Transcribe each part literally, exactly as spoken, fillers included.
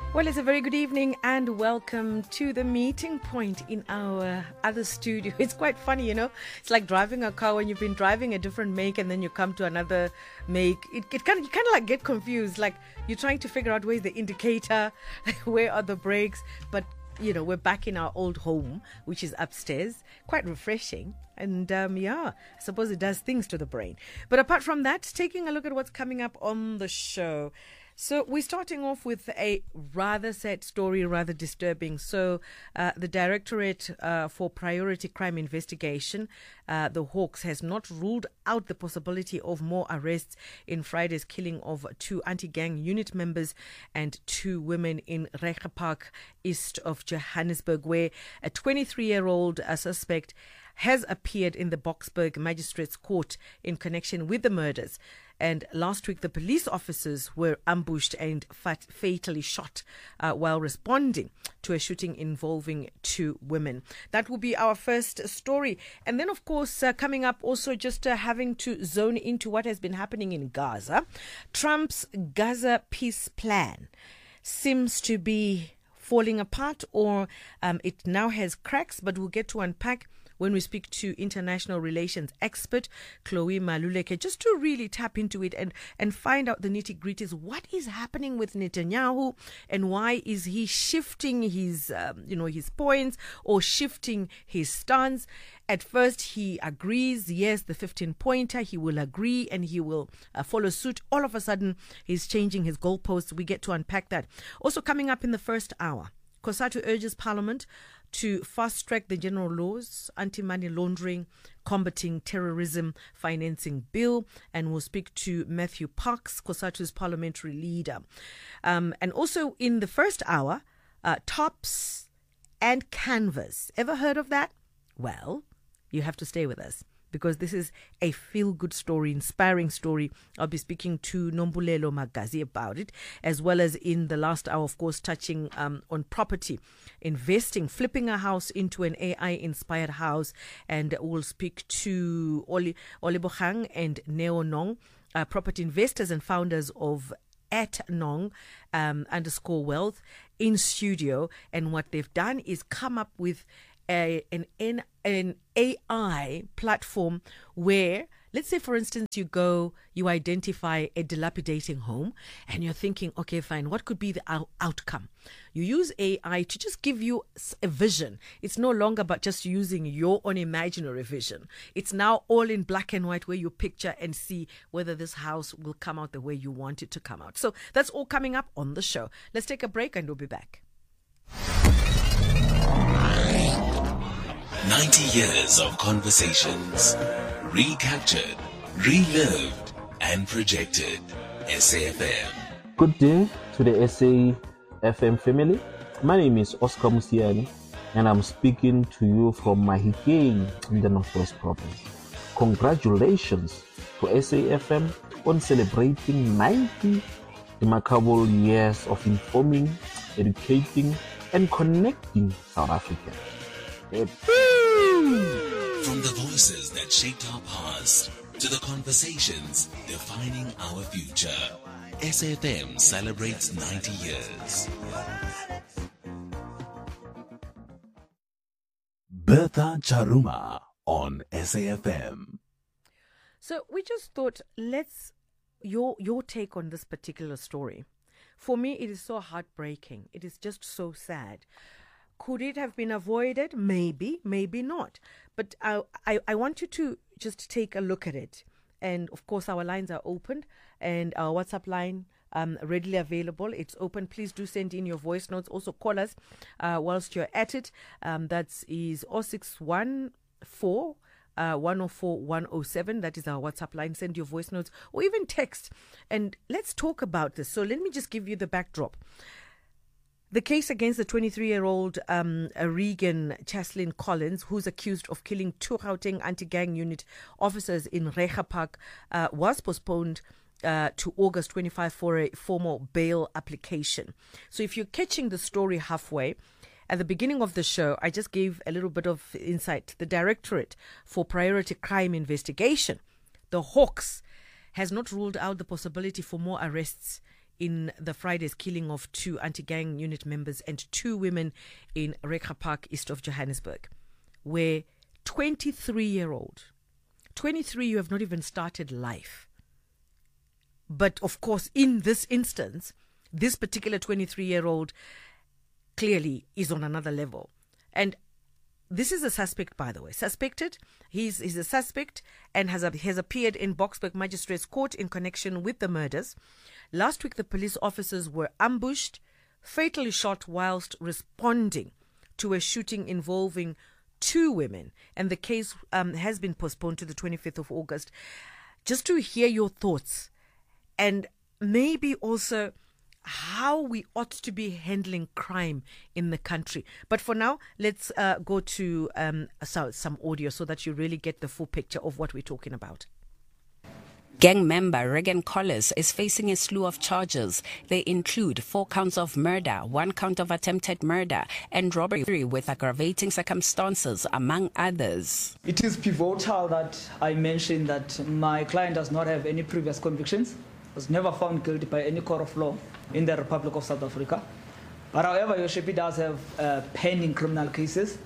Well, it's a very good evening and welcome to the meeting point in our other studio. It's quite funny, you know. It's like driving a car when you've been driving a different make and then you come to another make. It, it kind of you kind of like get confused. Like you're trying to figure out where's the indicator, where are the brakes. But you know, we're back in our old home, which is upstairs. Quite refreshing. And um, yeah, I suppose it does things to the brain. But apart from that, taking a look at what's coming up on the show. So we're starting off with a rather sad story, rather disturbing. So uh, the Directorate uh, for Priority Crime Investigation, uh, the Hawks, has not ruled out the possibility of more arrests in Friday's killing of two anti-gang unit members and two women in Reiger Park, east of Johannesburg, where a twenty-three-year-old uh, suspect has appeared in the Boksburg Magistrates Court in connection with the murders. And last week, the police officers were ambushed and fat- fatally shot uh, while responding to a shooting involving two women. That will be our first story. And then, of course, uh, coming up, also just uh, having to zone into what has been happening in Gaza. Trump's Gaza peace plan seems to be falling apart, or um, it now has cracks, but we'll get to unpack when we speak to international relations expert Chloe Maluleke, just to really tap into it and, and find out the nitty-gritties. What is happening with Netanyahu and why is he shifting his, um, you know, his points or shifting his stance? At first, he agrees, yes, the fifteen-pointer, he will agree and he will uh, follow suit. All of a sudden, he's changing his goalposts. We get to unpack that. Also coming up in the first hour, COSATU urges Parliament to fast-track the general laws, anti-money laundering, combating terrorism financing bill, and we'll speak to Matthew Parks, COSATU's parliamentary leader. Um, and also in the first hour, uh, tops and canvas. Ever heard of that? Well, you have to stay with us, because this is a feel-good story, inspiring story. I'll be speaking to Nombulelo Magazi about it, as well as in the last hour, of course, touching um, on property, investing, flipping a house into an A I-inspired house. And we'll speak to Oli, Oli Bohang and Neo Nong, uh, property investors and founders of at Nong um, underscore wealth in studio. And what they've done is come up with A, an, an, an A I platform where, let's say, for instance, you go, you identify a dilapidating home and you're thinking, okay, fine, what could be the out- outcome? You use A I to just give you a vision. It's no longer about just using your own imaginary vision. It's now all in black and white, where you picture and see whether this house will come out the way you want it to come out. So that's all coming up on the show. Let's take a break and we'll be back. ninety years of conversations, recaptured, relived, and projected. S A F M. Good day to the S A F M family. My name is Oscar Musiani, and I'm speaking to you from Mahikeng in the Northwest Province. Congratulations to S A F M on celebrating ninety remarkable years of informing, educating, and connecting South Africans. From the voices that shaped our past to the conversations defining our future, S A F M celebrates ninety years. Bertha Charuma on S A F M. So we just thought, let's your your take on this particular story. For me, it is so heartbreaking. It is just so sad. Could it have been avoided? Maybe, maybe not. But I, I, I want you to just take a look at it. And of course, our lines are open, and our WhatsApp line um, readily available. It's open. Please do send in your voice notes. Also call us uh, whilst you're at it. Um, that is zero six one four Uh, one oh four, one oh seven. That is our WhatsApp line. Send your voice notes or even text. And let's talk about this. So let me just give you the backdrop. The case against the twenty-three-year-old um, Regan Chaslin Collins, who's accused of killing two Gauteng anti-gang unit officers in Reiger Park, uh, was postponed uh, to August twenty-fifth for a formal bail application. So if you're catching the story halfway, at the beginning of the show, I just gave a little bit of insight. The Directorate for Priority Crime Investigation, the Hawks, has not ruled out the possibility for more arrests in the Friday's killing of two anti-gang unit members and two women in Rekha Park, east of Johannesburg, where twenty-three-year-old, twenty-three, you have not even started life. But of course, in this instance, this particular twenty-three-year-old clearly is on another level. And this is a suspect, by the way. Suspected. He's, he's a suspect and has, has appeared in Boksburg Magistrates Court in connection with the murders. Last week, the police officers were ambushed, fatally shot whilst responding to a shooting involving two women. And the case um, has been postponed to the twenty-fifth of August. Just to hear your thoughts and maybe also how we ought to be handling crime in the country. But for now, let's uh, go to um, so, some audio so that you really get the full picture of what we're talking about. Gang member Regan Collis is facing a slew of charges. They include four counts of murder, one count of attempted murder, and robbery with aggravating circumstances, among others. It is pivotal that I mention that my client does not have any previous convictions, was never found guilty by any court of law in the Republic of South Africa. But however, Yoshepi does have uh, pending criminal cases.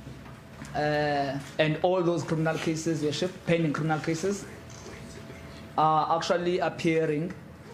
Uh, and all those criminal cases, Yoshep, pending criminal cases, are actually appearing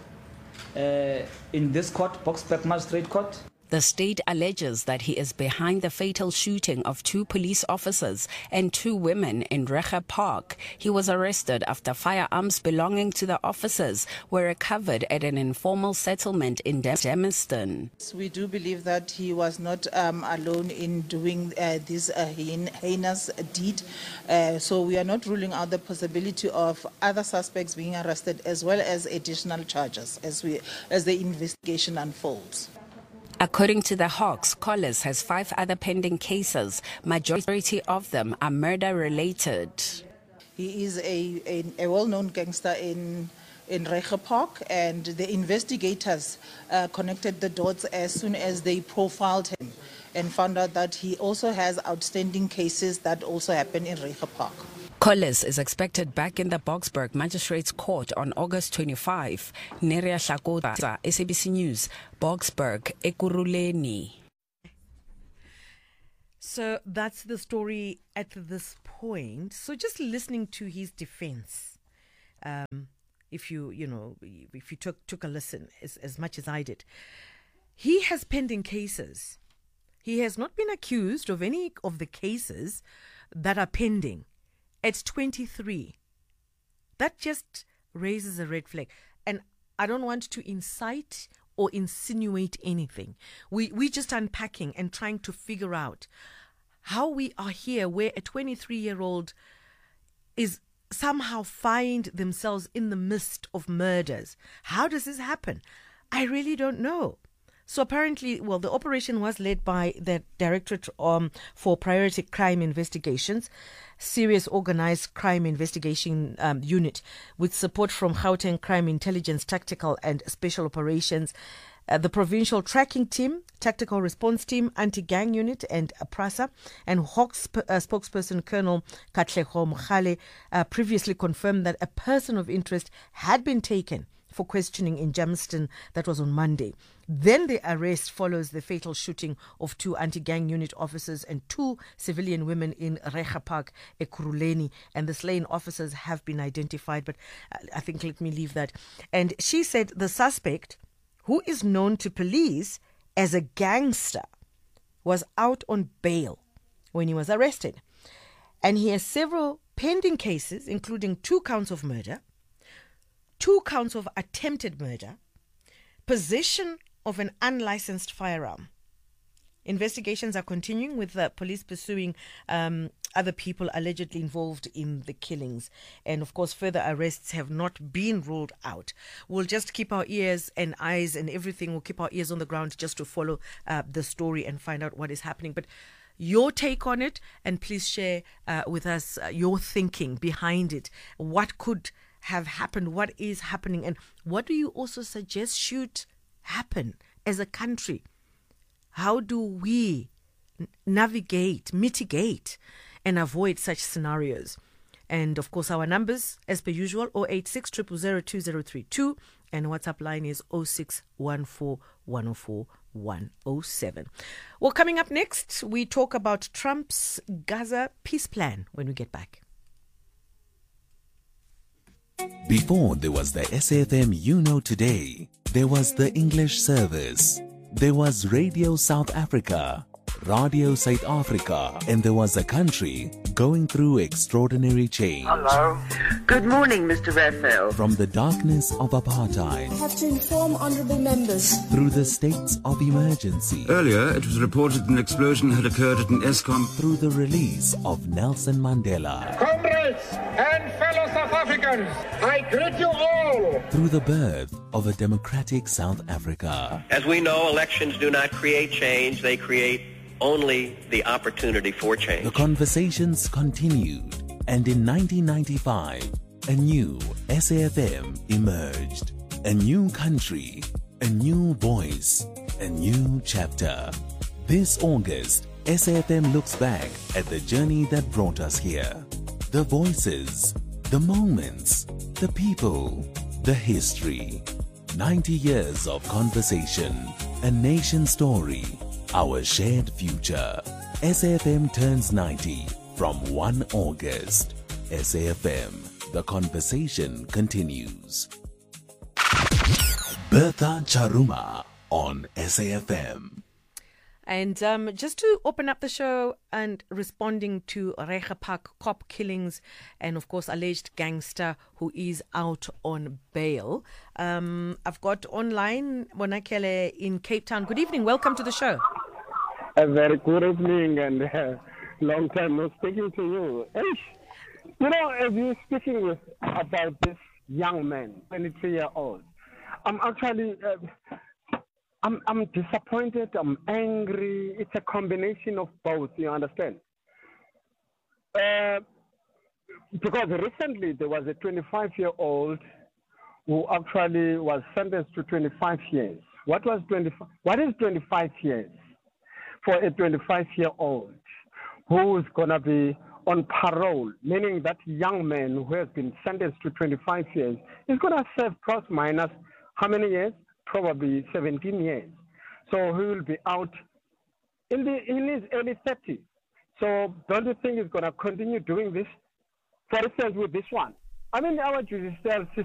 uh, in this court, Boksburg Magistrate Court. The state alleges that he is behind the fatal shooting of two police officers and two women in Rekha Park. He was arrested after firearms belonging to the officers were recovered at an informal settlement in Germiston. We do believe that he was not um, alone in doing uh, this uh, heinous deed. Uh, so we are not ruling out the possibility of other suspects being arrested as well as additional charges as, we, as the investigation unfolds. According to the Hawks, Collis has five other pending cases. Majority of them are murder-related. He is a, a, a well-known gangster in, in Rekha Park, and the investigators uh, connected the dots as soon as they profiled him and found out that he also has outstanding cases that also happen in Rekha Park. Collis is expected back in the Boksburg Magistrates Court on August twenty-fifth. Neria Shakota, S A B C News, Boksburg, Ekurhuleni. So that's the story at this point. So just listening to his defense, um, if you, you know, if you took, took a listen as, as much as I did, he has pending cases. He has not been accused of any of the cases that are pending. At twenty-three, that just raises a red flag. And I don't want to incite or insinuate anything. We, we're just unpacking and trying to figure out how we are here where a twenty-three-year-old is somehow find themselves in the midst of murders. How does this happen? I really don't know. So apparently, well, the operation was led by the Directorate um, for Priority Crime Investigations, Serious Organized Crime Investigation um, Unit, with support from Gauteng Crime Intelligence Tactical and Special Operations, uh, the Provincial Tracking Team, Tactical Response Team, Anti-Gang Unit, and uh, PRASA, and Hawks uh, spokesperson Colonel Katlego Mkhale uh, previously confirmed that a person of interest had been taken for questioning in Germiston. That was on Monday. Then the arrest follows the fatal shooting of two anti-gang unit officers and two civilian women in Rekha Park, Ekurhuleni, and the slain officers have been identified, but I think let me leave that. And she said the suspect, who is known to police as a gangster, was out on bail when he was arrested. And he has several pending cases, including two counts of murder, two counts of attempted murder, possession of an unlicensed firearm. Investigations are continuing, with the police pursuing um, other people allegedly involved in the killings. And of course, further arrests have not been ruled out. We'll just keep our ears and eyes and everything. We'll keep our ears on the ground just to follow uh, the story and find out what is happening. But your take on it, and please share uh, with us uh, your thinking behind it. What could have happened? What is happening? And what do you also suggest should happen as a country? How do we n- navigate, mitigate, and avoid such scenarios? And of course, our numbers, as per usual, zero eight six, zero zero zero, two zero three two and WhatsApp line is zero six one four one zero four one zero seven. Well, coming up next, we talk about Trump's Gaza peace plan when we get back. Before there was the S A F M You Know Today, there was the English service, there was Radio South Africa, Radio South Africa, and there was a country going through extraordinary change. Hello. Good morning, Mister Raphael. From the darkness of apartheid, I have to inform honourable members, through the states of emergency, earlier it was reported an explosion had occurred at an Eskom, through the release of Nelson Mandela, comrades and fellow South Africans, I greet you all, through the birth of a democratic South Africa. As we know, elections do not create change, they create only the opportunity for change. The conversations continued, and in nineteen ninety-five, a new S A F M emerged. A new country, a new voice, a new chapter. This August, S A F M looks back at the journey that brought us here. The voices, the moments, the people, the history. ninety years of conversation, a nation story, our shared future. S A F M turns ninety from first of August. S A F M, the conversation continues. Bertha Charuma on S A F M. And um, just to open up the show and responding to Reiger Park cop killings and, of course, alleged gangster who is out on bail. Um, I've got online Bonakele in Cape Town. Good evening. Welcome to the show. A very good evening and uh, long time no speaking to you. Eish. You know, as you're speaking with, about this young man, twenty-three year old, I'm actually... Uh, I'm, I'm disappointed, I'm angry. It's a combination of both, you understand? Uh, because recently there was a twenty-five year old who actually was sentenced to twenty-five years. What was twenty-five? What is twenty-five years for a twenty-five year old who's going to be on parole, meaning that young man who has been sentenced to twenty-five years is going to serve plus minus how many years? Probably seventeen years. So he will be out in the in his early thirties. So don't you think he's going to continue doing this? For instance, with this one, I mean, our judicial system